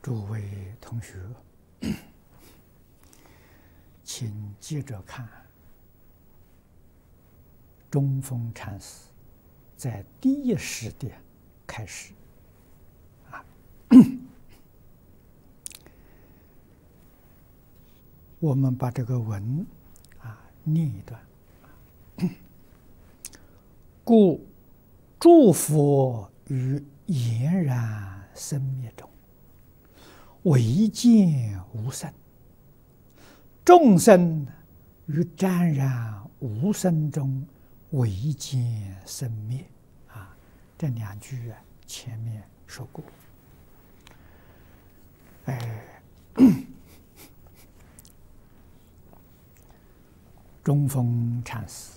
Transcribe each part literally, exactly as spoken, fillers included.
诸位同学，请接着看中峰禅师在第一时的开始啊。我们把这个文啊念一段。故诸佛于俨然生灭中，唯见无生；众生于沾染无生中，唯见生灭。啊，这两句啊，前面说过。哎，中峰禅师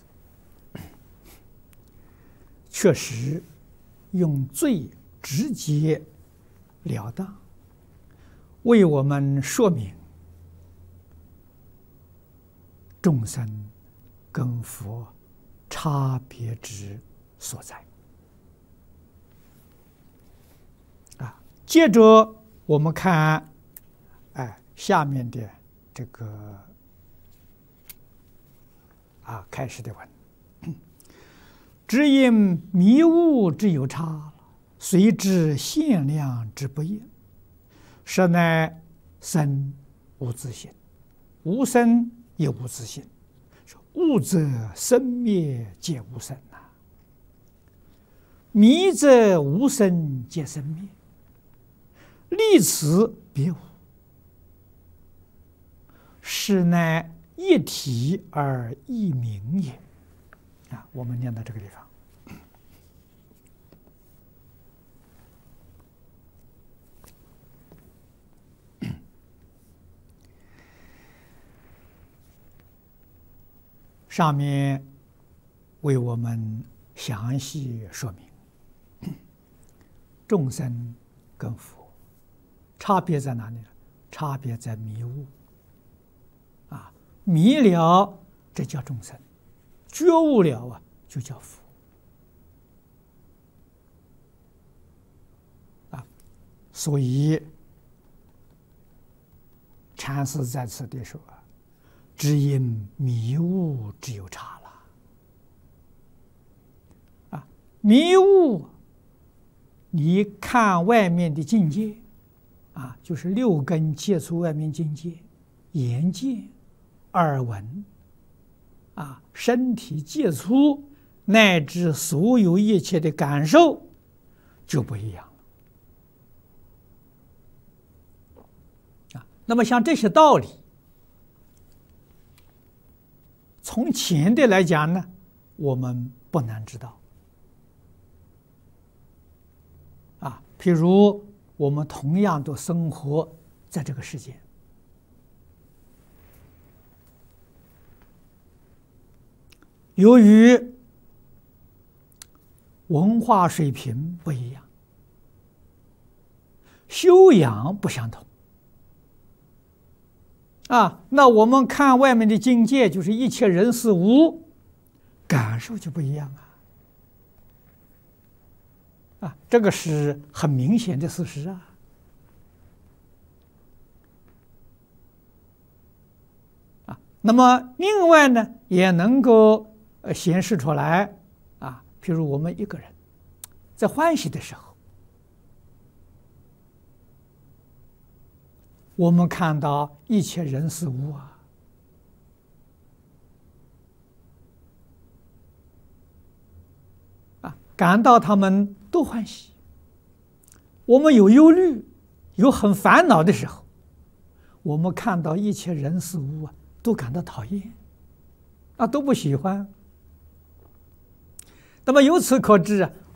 确实用最直截了当为我们说明众生跟佛差别之所在。啊，接着我们看，哎，下面的这个啊开始的文。只因迷悟之有差，随之限量之不一，实乃生无自性，无生也无自性。悟则生灭皆无生呐、啊，迷则无生皆生灭，立此别无，实乃一体而异名也。啊，我们念到这个地方，上面为我们详细说明众生跟佛差别在哪里呢？差别在迷悟。啊，迷了这叫众生，觉悟了啊，就叫佛。啊，所以禅师在此地说啊，只因迷悟之有差了。啊，迷悟，你看外面的境界，啊，就是六根接触外面境界，眼见、耳闻。啊，身体接触乃至所有一切的感受就不一样了。啊，那么像这些道理，从浅的来讲呢，我们不难知道。啊，譬如我们同样都生活在这个世界。由于文化水平不一样，修养不相同，啊，那我们看外面的境界，就是一切人事物，感受就不一样啊！啊，这个是很明显的事实啊！啊，那么另外呢，也能够呃，显示出来啊，譬如我们一个人在欢喜的时候，我们看到一切人事物啊，啊，感到他们都欢喜。我们有忧虑、有很烦恼的时候，我们看到一切人事物啊，都感到讨厌，啊，都不喜欢。那么由此可知啊，